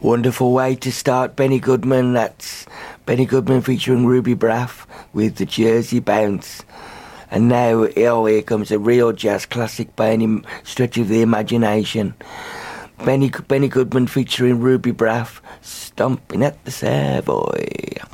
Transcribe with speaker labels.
Speaker 1: Wonderful way to start Benny Goodman. That's Benny Goodman featuring Ruby Braff with the Jersey Bounce. And now, here comes a real jazz classic by any stretch of the imagination. Benny Goodman featuring Ruby Braff, Stomping at the Savoy.